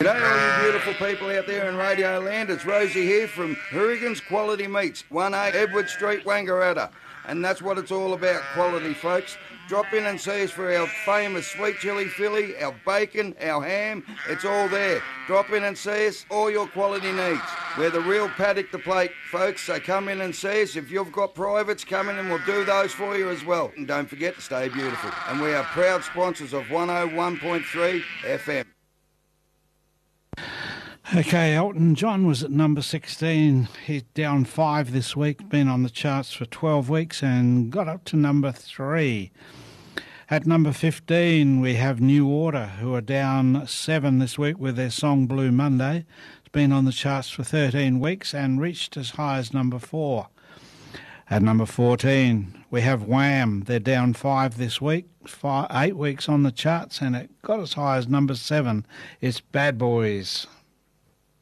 G'day all you beautiful people out there in Radio Land. It's Rosie here from Hourigan's Quality Meats, 1A Edward Street, Wangaratta. And that's what it's all about, quality, folks. Drop in and see us for our famous sweet chilli Philly, our bacon, our ham. It's all there. Drop in and see us, all your quality needs. We're the real paddock to plate, folks, so come in and see us. If you've got privates, come in and we'll do those for you as well. And don't forget to stay beautiful. And we are proud sponsors of 101.3 FM. Okay, Elton John was at number 16. He's down 5 this week, been on the charts for 12 weeks and got up to number 3. At number 15, we have New Order, who are down 7 this week with their song Blue Monday. It's been on the charts for 13 weeks and reached as high as number 4. At number 14, we have Wham. They're down 5 this week, 8 weeks on the charts, and it got as high as number 7. It's Bad Boys.